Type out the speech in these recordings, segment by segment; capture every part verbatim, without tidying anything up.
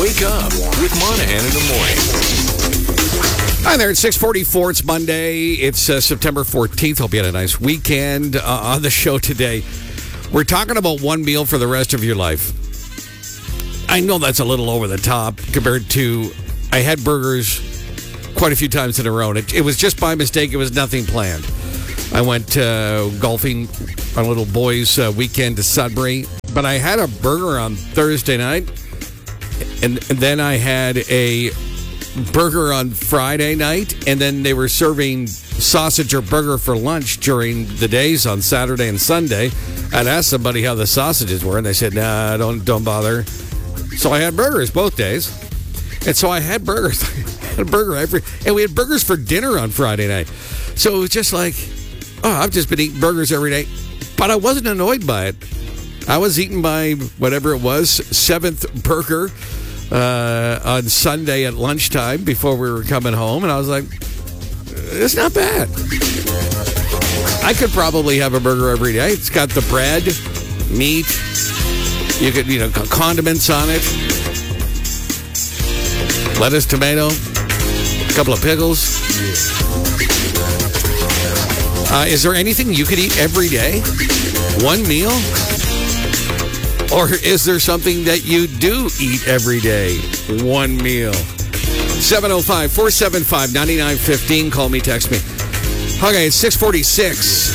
Wake up with Monahan in the morning. Hi there, it's six forty-four. It's Monday. It's uh, September fourteenth. Hope you had a nice weekend. Uh, on the show today, we're talking about one meal for the rest of your life. I know that's a little over the top compared to I had burgers quite a few times in a row. It, it was just by mistake. It was nothing planned. I went uh, golfing on a little boys' uh, weekend to Sudbury, but I had a burger on Thursday night, and, and then I had a burger on Friday night, and then they were serving sausage or burger for lunch during the days on Saturday and Sunday. I'd asked somebody how the sausages were, and they said, nah, don't, don't bother. So I had burgers both days, and so I had burgers. I had a burger every, and we had burgers for dinner on Friday night. So it was just like, oh, I've just been eating burgers every day. But I wasn't annoyed by it. I was eating my, whatever it was, seventh burger uh, on Sunday at lunchtime before we were coming home. And I was like, it's not bad. I could probably have a burger every day. It's got the bread, meat, you could, you know, condiments on it, lettuce, tomato, a couple of pickles. Uh, is there anything you could eat every day? One meal? Or is there something that you do eat every day? One meal. seven oh five, four seven five, nine nine one five. Call me, text me. Okay, it's six forty-six.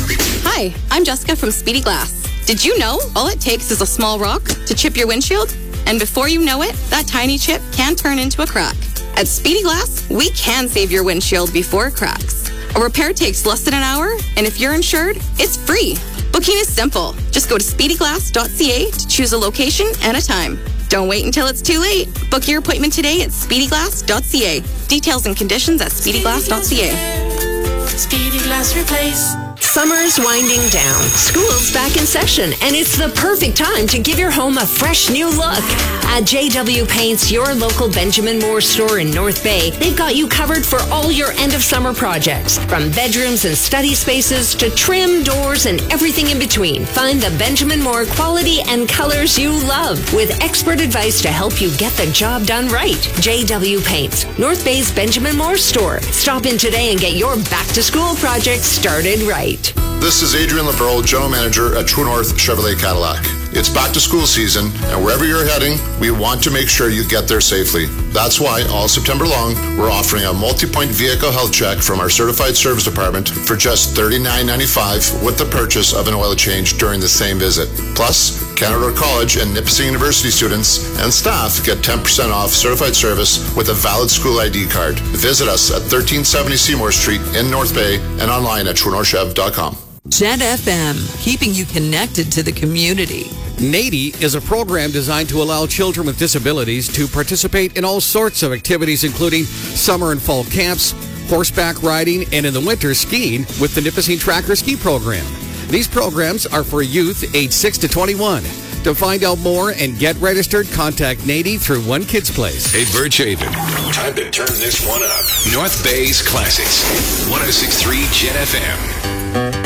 Hi, I'm Jessica from Speedy Glass. Did you know all it takes is a small rock to chip your windshield? And before you know it, that tiny chip can turn into a crack. At Speedy Glass, we can save your windshield before it cracks. A repair takes less than an hour, and if you're insured, it's free. Booking is simple. Just go to speedy glass dot c a to choose a location and a time. Don't wait until it's too late. Book your appointment today at speedy glass dot c a. Details and conditions at speedy glass dot c a. Speedy Glass Replace. Summer's winding down. School's back in session, and it's the perfect time to give your home a fresh new look. At J W Paints, your local Benjamin Moore store in North Bay, they've got you covered for all your end-of-summer projects. From bedrooms and study spaces to trim, doors, and everything in between. Find the Benjamin Moore quality and colors you love with expert advice to help you get the job done right. J W Paints, North Bay's Benjamin Moore store. Stop in today and get your back-to-school project started right. This is Adrian LaBearle, General Manager at True North Chevrolet Cadillac. It's back to school season, and wherever you're heading, we want to make sure you get there safely. That's why all September long, we're offering a multi-point vehicle health check from our certified service department for just thirty-nine ninety-five with the purchase of an oil change during the same visit. Plus, Canada College and Nipissing University students and staff get ten percent off certified service with a valid school I D card. Visit us at thirteen seventy Seymour Street in North Bay and online at true north chev dot com. Jet F M, keeping you connected to the community. NADY is a program designed to allow children with disabilities to participate in all sorts of activities, including summer and fall camps, horseback riding, and in the winter, skiing with the Nipissing Tracker Ski Program. These programs are for youth age six to twenty-one. To find out more and get registered, contact NADY through One Kids Place. Hey, Birchhaven, time to turn this one up. North Bay's Classics, one oh six point three Jet F M.